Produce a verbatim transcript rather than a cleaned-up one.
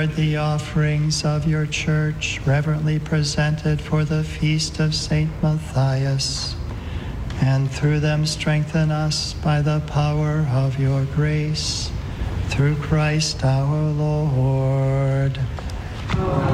Lord, the offerings of your church reverently presented for the feast of Saint Matthias, and through them strengthen us by the power of your grace. Through Christ our Lord.